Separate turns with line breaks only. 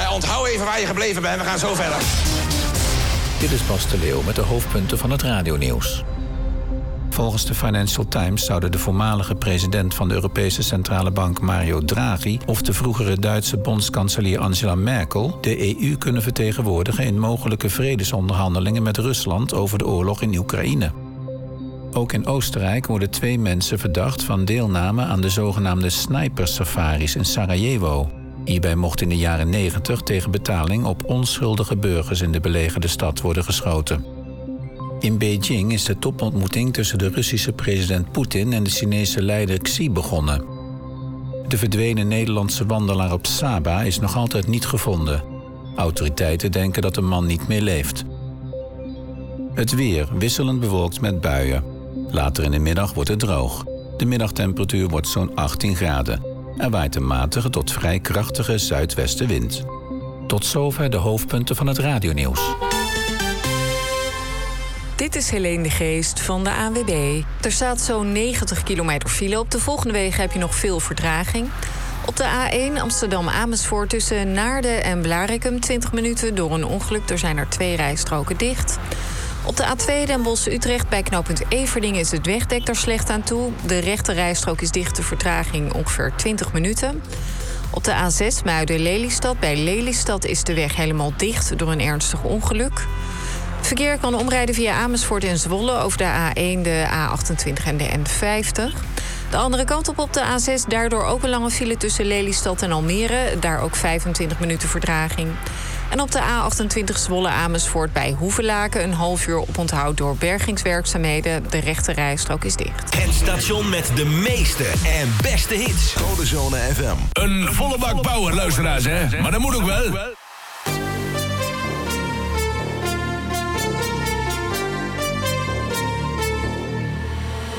Onthoud even waar je gebleven bent, we gaan zo verder.
Dit is Bas de Leeuw met de hoofdpunten van het radionieuws. Volgens de Financial Times zouden de voormalige president van de Europese Centrale Bank Mario Draghi of de vroegere Duitse bondskanselier Angela Merkel de EU kunnen vertegenwoordigen in mogelijke vredesonderhandelingen met Rusland over de oorlog in Oekraïne. Ook in Oostenrijk worden 2 mensen verdacht van deelname aan de zogenaamde snipersafaris in Sarajevo. Hierbij mocht in de jaren 90 tegen betaling op onschuldige burgers in de belegerde stad worden geschoten. In Beijing is de topontmoeting tussen de Russische president Poetin en de Chinese leider Xi begonnen. De verdwenen Nederlandse wandelaar op Saba is nog altijd niet gevonden. Autoriteiten denken dat de man niet meer leeft. Het weer wisselend bewolkt met buien. Later in de middag wordt het droog. De middagtemperatuur wordt zo'n 18 graden. Er waait een matige tot vrij krachtige zuidwestenwind. Tot zover de hoofdpunten van het radionieuws.
Dit is Helene de Geest van de ANWB. Er staat zo'n 90 kilometer file. Op de volgende wegen heb je nog veel vertraging. Op de A1 Amsterdam-Amersfoort tussen Naarden en Blaricum 20 minuten door een ongeluk. Er zijn er 2 rijstroken dicht. Op de A2 Den Bosch-Utrecht bij knooppunt Everdingen is het wegdek er slecht aan toe. De rechte rijstrook is dicht, de vertraging ongeveer 20 minuten. Op de A6 Muiden-Lelystad bij Lelystad is de weg helemaal dicht door een ernstig ongeluk. Verkeer kan omrijden via Amersfoort en Zwolle over de A1, de A28 en de N50. De andere kant op de A6, daardoor ook een lange file tussen Lelystad en Almere. Daar ook 25 minuten vertraging. En op de A28 Zwolle-Amersfoort bij Hoevelaken een half uur oponthoud door bergingswerkzaamheden. De rechte rijstrook is dicht.
Het station met de meeste en beste hits.
Codezone FM.
Een volle bak power, luisteraars, hè? Maar dat moet ook wel.